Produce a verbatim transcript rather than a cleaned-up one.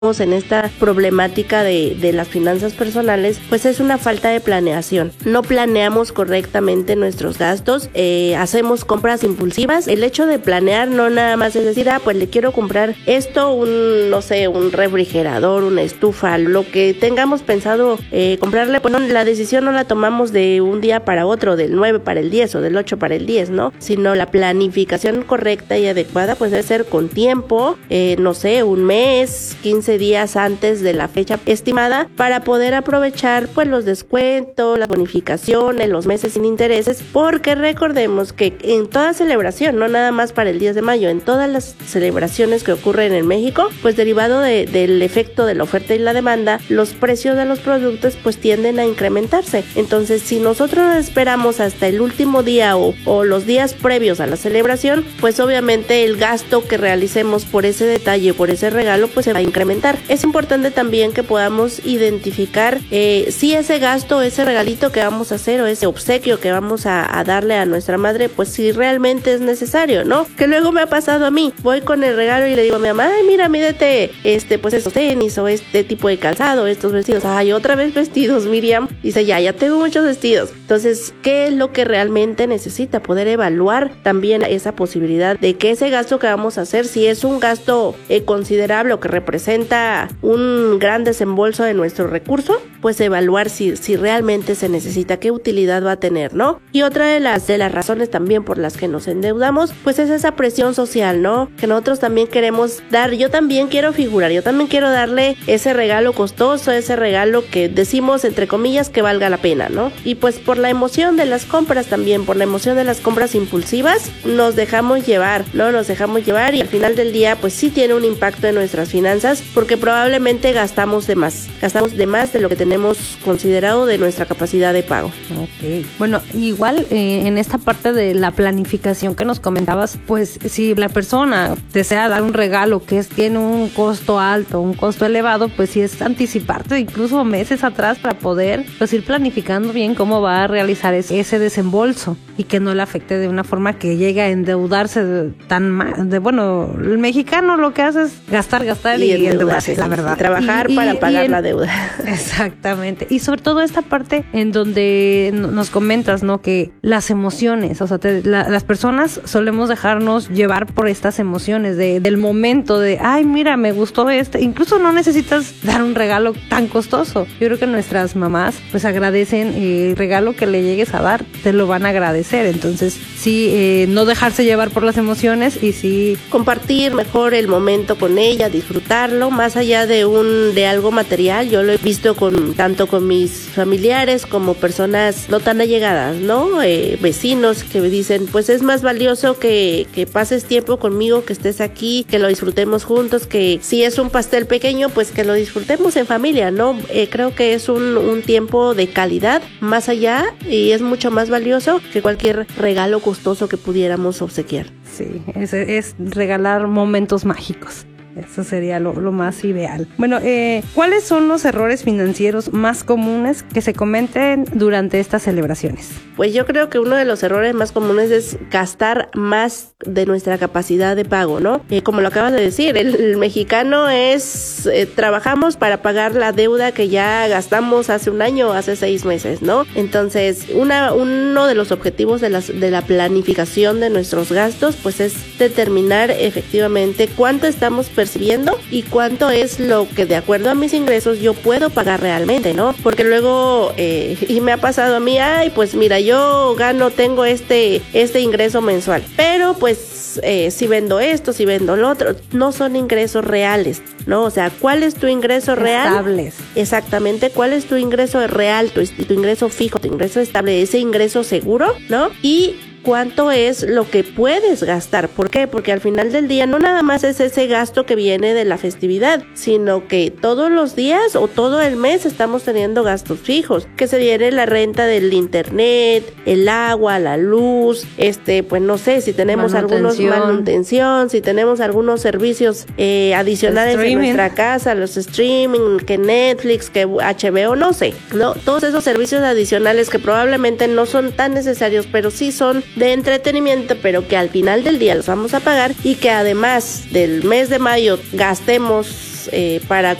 en esta problemática de, de las finanzas personales, pues es una falta de planeación. No planeamos correctamente nuestros gastos, eh, hacemos compras impulsivas. El hecho de planear no nada más es decir, ah, pues le quiero comprar esto, un, no sé, un refrigerador, una estufa, lo que tengamos pensado eh, comprarle, pues no, la decisión no la tomamos de un día para otro, del nueve para el diez o del ocho para el diez, ¿no? Sino la planificación correcta y adecuada pues debe ser con tiempo, eh, no sé, un mes, quince días antes de la fecha estimada para poder aprovechar pues los descuentos, las bonificaciones, los meses sin intereses, porque recordemos que en toda celebración, no nada más para el diez de mayo, en todas las celebraciones que ocurren en México, pues derivado de, del efecto de la oferta y la demanda, los precios de los productos pues tienden a incrementarse. Entonces, si nosotros esperamos hasta el último día o, o los días previos a la celebración, pues obviamente el gasto que realicemos por ese detalle, por ese regalo, pues se va a incrementar. Es importante también que podamos identificar eh, si ese gasto, ese regalito que vamos a hacer o ese obsequio que vamos a, a darle a nuestra madre, pues si realmente es necesario, ¿no? Que luego me ha pasado a mí, voy con el regalo y le digo a mi mamá, ay, mira, mídete, este, pues estos tenis o este tipo de calzado, estos vestidos. Ay, otra vez vestidos, Miriam. Dice, ya, ya tengo muchos vestidos. Entonces, ¿qué es lo que realmente necesita? Poder evaluar también esa posibilidad de que ese gasto que vamos a hacer, si es un gasto eh, considerable o que representa un gran desembolso de nuestro recurso, pues evaluar si, si realmente se necesita, qué utilidad va a tener, ¿no? Y otra de las, de las razones también por las que nos endeudamos, pues es esa presión social, ¿no? Que nosotros también queremos dar, yo también quiero figurar, yo también quiero darle ese regalo costoso, ese regalo que decimos entre comillas que valga la pena, ¿no? Y pues por la emoción de las compras también, por la emoción de las compras impulsivas, nos dejamos llevar, ¿no? Nos dejamos llevar y al final del día pues sí tiene un impacto en nuestras finanzas porque probablemente gastamos de más, gastamos de más de lo que tenemos considerado de nuestra capacidad de pago. Ok, bueno, igual eh, en esta parte de la planificación que nos comentabas, pues si la persona desea dar un regalo que es, tiene un costo alto, un costo elevado, pues sí es anticiparte incluso meses atrás para poder pues ir planificando bien cómo va a realizar ese, ese desembolso y que no le afecte de una forma que llegue a endeudarse de, tan mal. De, bueno, el mexicano lo que hace es gastar, gastar y, y endeudarse, la verdad. Trabajar y, para y, pagar y en, la deuda. Exactamente. Y sobre todo esta parte en donde nos comentas, ¿no? Que las emociones, o sea, te, la, las personas solemos dejarnos llevar por estas emociones de, del momento de, ay, mira, me gustó este. Incluso no necesitas dar un regalo tan costoso. Yo creo que nuestras mamás pues agradecen eh, el regalo que le llegues a dar, te lo van a agradecer. Entonces, sí, eh, no dejarse llevar por las emociones y sí compartir mejor el momento con ella, disfrutarlo, más allá de un de algo material. Yo lo he visto con tanto con mis familiares como personas no tan allegadas, ¿no? Eh, vecinos que me dicen, pues es más valioso que, que pases tiempo conmigo, que estés aquí, que lo disfrutemos juntos, que si es un pastel pequeño, pues que lo disfrutemos en familia, ¿no? Eh, creo que es un, un tiempo de calidad más allá y es mucho más valioso que cualquier regalo costoso que pudiéramos obsequiar. Sí, es, es regalar momentos mágicos. Eso sería lo, lo más ideal. Bueno, eh, ¿cuáles son los errores financieros más comunes que se cometen durante estas celebraciones? Pues yo creo que uno de los errores más comunes es gastar más de nuestra capacidad de pago, ¿no? Eh, como lo acabas de decir, el, el mexicano es, eh, trabajamos para pagar la deuda que ya gastamos hace un año, hace seis meses, ¿no? Entonces, una, uno de los objetivos de, las, de la planificación de nuestros gastos, pues es determinar efectivamente cuánto estamos percibiendo y cuánto es lo que de acuerdo a mis ingresos yo puedo pagar realmente, ¿no? Porque luego, eh, y me ha pasado a mí, ay, pues mira, yo gano, tengo este, este ingreso mensual, pero pues eh, si vendo esto, si vendo lo otro, no son ingresos reales, ¿no? O sea, ¿cuál es tu ingreso real? Estables. Exactamente, ¿cuál es tu ingreso real, tu, tu ingreso fijo, tu ingreso estable, ese ingreso seguro, ¿no? Y cuánto es lo que puedes gastar. ¿Por qué? Porque al final del día no nada más es ese gasto que viene de la festividad, sino que todos los días o todo el mes estamos teniendo gastos fijos, que se viene la renta del internet, el agua, la luz, este, pues no sé, si tenemos algunos manutención, si tenemos algunos servicios eh, adicionales en nuestra casa, los streaming, que Netflix, que H B O, no sé, no, todos esos servicios adicionales que probablemente no son tan necesarios, pero sí son de entretenimiento, pero que al final del día los vamos a pagar y que además del mes de mayo gastemos eh, para